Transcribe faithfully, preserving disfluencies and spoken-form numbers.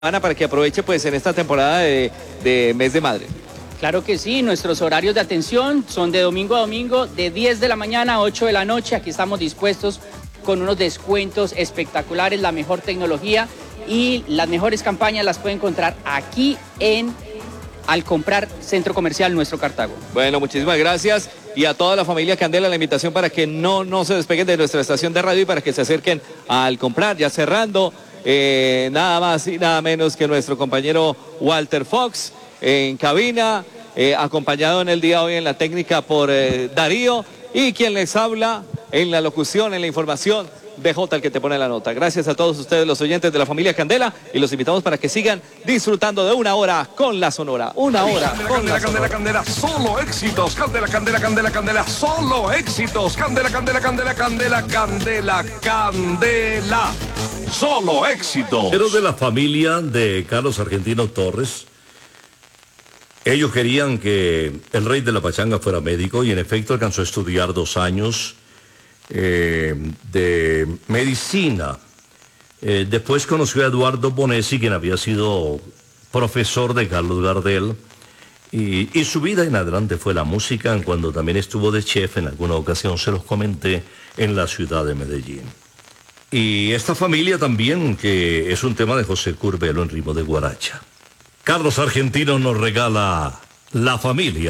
para que aproveche pues en esta temporada de, de mes de madre. Claro que sí, nuestros horarios de atención son de domingo a domingo, de diez de la mañana a ocho de la noche. Aquí estamos dispuestos con unos descuentos espectaculares, la mejor tecnología y las mejores campañas las puede encontrar aquí en Al Comprar Centro Comercial Nuestro Cartago. Bueno, muchísimas gracias y a toda la familia Candela la invitación para que no, no se despeguen de nuestra estación de radio y para que se acerquen a Al Comprar, ya cerrando. Eh, nada más y nada menos que nuestro compañero Walter Fox en cabina, eh, acompañado en el día de hoy en la técnica por eh, Darío, y quien les habla en la locución, en la información, D J, el que te pone la nota. Gracias a todos ustedes, los oyentes de la familia Candela, y los invitamos para que sigan disfrutando de una hora con la Sonora. Una hora Candela, con Candela, la Candela, Sonora. Candela, solo éxitos. Candela, Candela, Candela, Candela, solo éxitos. Candela, Candela, Candela, Candela, Candela, Candela, solo éxitos. Pero de la familia de Carlos Argentino Torres, ellos querían que el rey de la pachanga fuera médico y en efecto alcanzó a estudiar dos años eh, de medicina. Eh, después conoció a Eduardo Bonesi, quien había sido profesor de Carlos Gardel, y, y su vida en adelante fue la música, cuando también estuvo de chef, en alguna ocasión se los comenté, en la ciudad de Medellín. Y esta familia también, que es un tema de José Curbelo en ritmo de guaracha. Carlos Argentino nos regala La Familia.